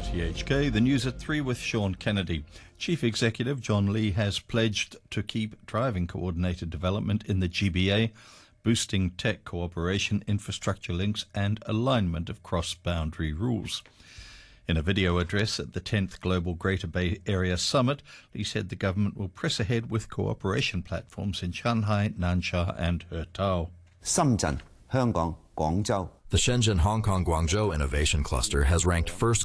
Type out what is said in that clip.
RTHK, the news at 3 with Sean Kennedy. Chief Executive John Lee has pledged to keep driving coordinated development in the GBA, boosting tech cooperation, infrastructure links and alignment of cross-boundary rules. In a video address at the 10th Global Greater Bay Area Summit, Lee said the government will press ahead with cooperation platforms in Shanghai, Nansha and Hertao. 深圳、香港、廣州 The Shenzhen Hong Kong Guangzhou Innovation Cluster has ranked first